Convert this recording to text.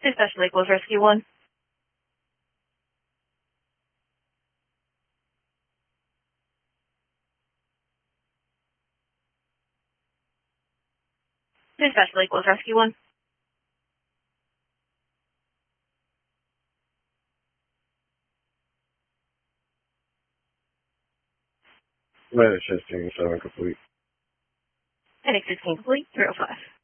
Dispatch Lake Wolf Rescue 1. Dispatch Lake Wolf Rescue 1. Medic 16, 7 complete. Medic 16 complete, 305.